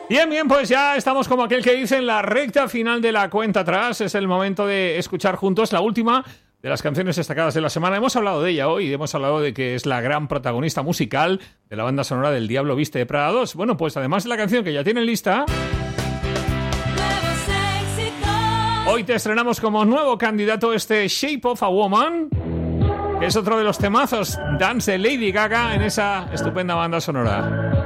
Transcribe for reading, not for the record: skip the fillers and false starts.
Bien, bien, pues ya estamos como aquel que dice en la recta final de la cuenta atrás. Es el momento de escuchar juntos la última de las canciones destacadas de la semana. Hemos hablado de ella hoy, hemos hablado de que es la gran protagonista musical de la banda sonora del Diablo Viste de Prada 2. Bueno, pues además de la canción que ya tienen lista, hoy te estrenamos como nuevo candidato este Shape of a Woman, que es otro de los temazos dance de Lady Gaga en esa estupenda banda sonora.